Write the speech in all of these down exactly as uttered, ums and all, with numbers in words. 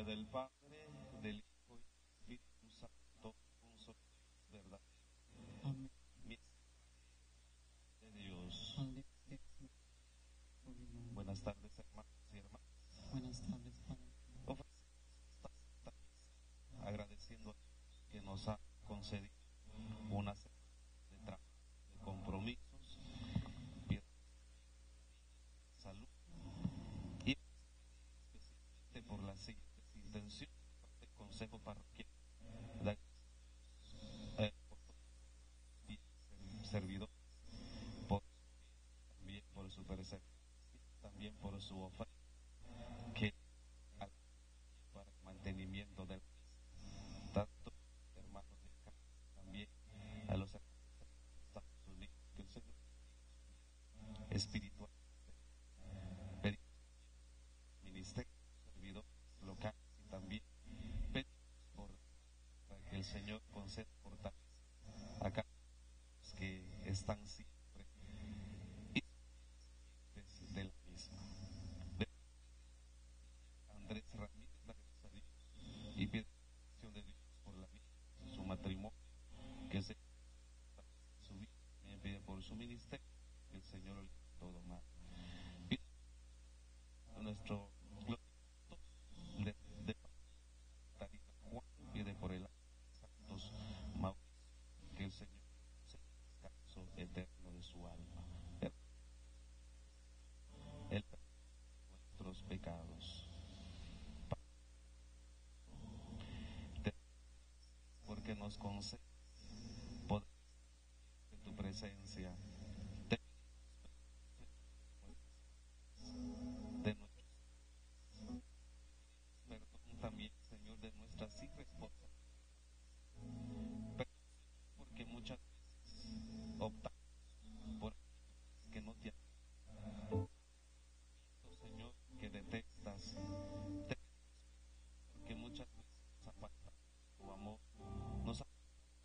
nombre del Padre, del Hijo y del Espíritu Santo, un solo Dios, ¿verdad? Amén. De Dios. Padre, Buenas tardes, hermanos y hermanas. buenas tardes, Padre. Ofrecemos esta santa misa agradeciendo a Dios que nos ha concedido una semana de trabajo, de compromisos, piedad, salud y especialmente por las siguientes intenciones del Consejo Parroquial. Da eh, por todos servidores, por, también por su presencia, también por su oferta, que para el mantenimiento del tanto hermanos de acá, también a los hermanos de Estados Unidos, que el Señor espiritual pedimos ministerio, servidores locales y también pedimos por para que el Señor conceda fortaleza a cada uno que están siempre y de la misma. De Andrés Ramírez, la gracia de Dios y pide la bendición de Dios por la vida, su matrimonio, que se su vida, me pide por su ministerio, que el Señor olvide todo mal. Pide a nuestro de, de Tarita Juan, pide por el Santos Mauricio, que el Señor se descanso eterno de su alma. Él perdona nuestros pecados. Porque nos concede poder de tu presencia, de, de nuestros perdón también, Señor, de nuestras irresponsabilidades, porque muchas veces optamos por que no te aman, Señor, que detestas, te, porque muchas veces nos apartamos de tu amor, nos apartamos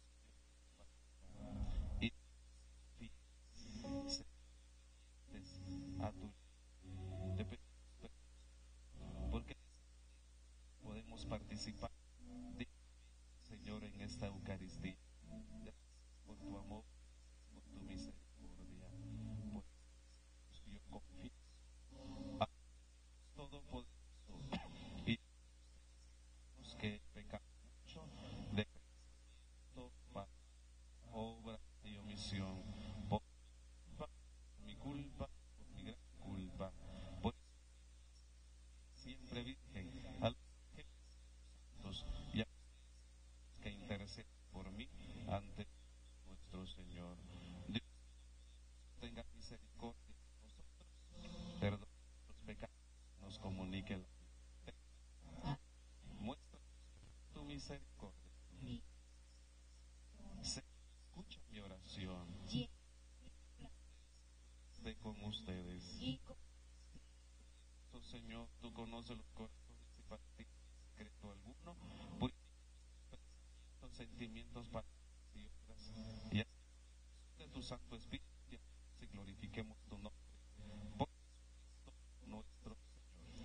y fieles a tu te pedimos perdón, porque podemos participar de, Señor, en esta Eucaristía. Gracias por tu amor, por tu misericordia, por eso yo confieso a Todopoderoso y que pecamos mucho de pensamiento, palabra, obra y omisión, por culpa, por mi culpa, por mi gran culpa, por eso siempre Virgen, a los ángeles santos y a los que interceden por mí ante nuestro Señor. Dios tenga misericordia de nosotros, perdone nuestros pecados, nos comunique la vida. Muestra tu misericordia. Se escucha mi oración. Esté con ustedes. Señor, tú conoces los corazones